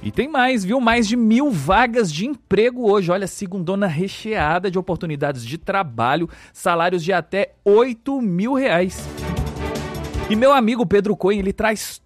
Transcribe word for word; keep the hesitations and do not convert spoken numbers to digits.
E tem mais, viu? Mais de mil vagas de emprego hoje. Olha, segundona recheada de oportunidades de trabalho, salários de até oito mil reais. E meu amigo Pedro Cohen, ele traz